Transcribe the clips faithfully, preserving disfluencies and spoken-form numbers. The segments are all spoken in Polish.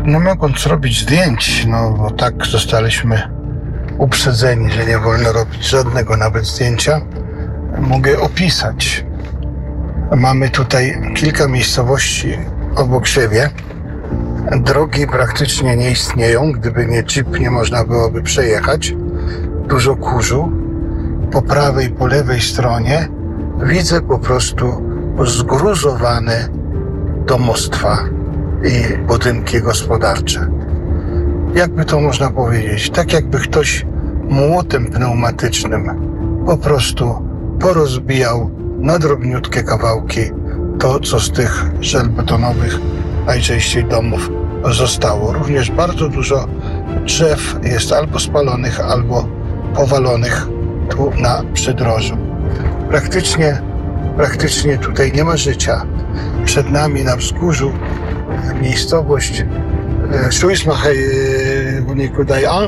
Nie mogąc robić zdjęć, no bo tak zostaliśmy uprzedzeni, że nie wolno robić żadnego nawet zdjęcia, mogę opisać. Mamy tutaj kilka miejscowości obok siebie. Drogi praktycznie nie istnieją, gdyby nie jeep, nie można byłoby przejechać. Dużo kurzu. Po prawej, po lewej stronie widzę po prostu zgruzowane domostwa i budynki gospodarcze. Jakby to można powiedzieć? Tak jakby ktoś młotem pneumatycznym po prostu porozbijał na drobniutkie kawałki to, co z tych żelbetonowych, najczęściej domów, zostało. Również bardzo dużo drzew jest albo spalonych, albo powalonych tu na przydrożu. Praktycznie, praktycznie tutaj nie ma życia. Przed nami na wzgórzu miejscowość Szuismach Uniku An?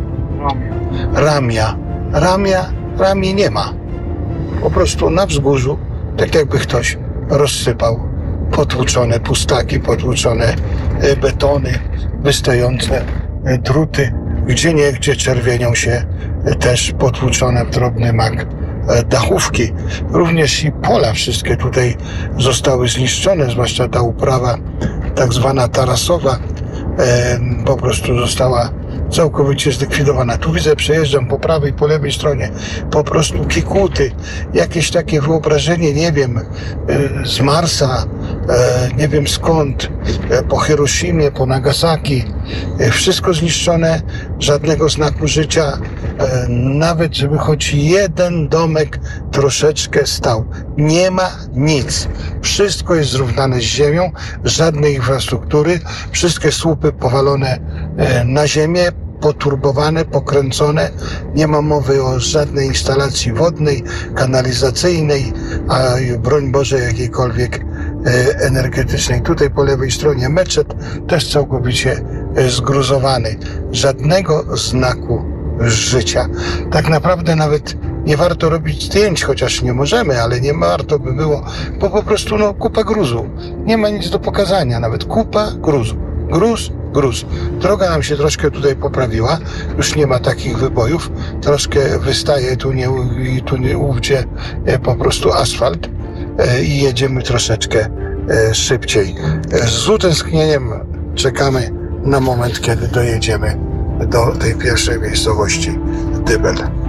Ramia. Ramia. Ramii nie ma. Po prostu na wzgórzu, tak jakby ktoś rozsypał potłuczone pustaki, potłuczone betony, wystające druty, gdzie niegdzie czerwienią się też potłuczone w drobny mak dachówki. Również i pola wszystkie tutaj zostały zniszczone, zwłaszcza ta uprawa tak zwana tarasowa po prostu została całkowicie zlikwidowana. Tu widzę, przejeżdżam po prawej, po lewej stronie, po prostu kikuty, jakieś takie wyobrażenie, nie wiem, z Marsa, nie wiem skąd, po Hiroshimie, po Nagasaki, wszystko zniszczone, żadnego znaku życia, nawet żeby choć jeden domek troszeczkę stał. Nie ma nic. Wszystko jest zrównane z ziemią, żadnej infrastruktury, wszystkie słupy powalone na ziemię, poturbowane, pokręcone. Nie ma mowy o żadnej instalacji wodnej, kanalizacyjnej, a broń Boże jakiejkolwiek energetycznej. Tutaj po lewej stronie meczet też całkowicie zgruzowany. Żadnego znaku życia. Tak naprawdę nawet nie warto robić zdjęć, chociaż nie możemy, ale nie warto by było, bo po prostu no kupa gruzu. Nie ma nic do pokazania, nawet kupa gruzu. Gruz, gruz. Droga nam się troszkę tutaj poprawiła, już nie ma takich wybojów, troszkę wystaje tu nie, tu nie ówdzie po prostu asfalt i jedziemy troszeczkę szybciej. Z utęsknieniem czekamy na moment, kiedy dojedziemy do tej pierwszej miejscowości Dybel.